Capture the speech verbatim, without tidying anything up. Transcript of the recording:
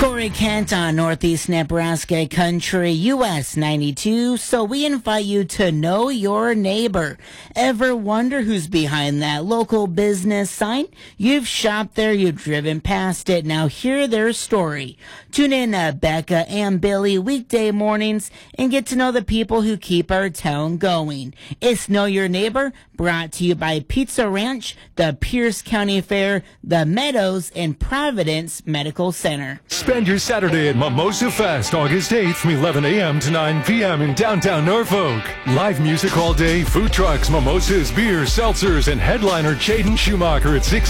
Corey Kent on Northeast Nebraska Country, U S ninety-two. So we invite you to know your neighbor. Ever wonder who's behind that local business sign? You've shopped there, you've driven past it. Now hear their story. Tune in to Becca and Billy weekday mornings and get to know the people who keep our town going. It's Know Your Neighbor, brought to you by Pizza Ranch, the Pierce County Fair, the Meadows, and Providence Medical Center. Spend your Saturday at Mimosa Fest, August eighth from eleven a.m. to nine p.m. in downtown Norfolk. Live music all day, food trucks, mimosas, beers, seltzers, and headliner Jaden Schumacher at six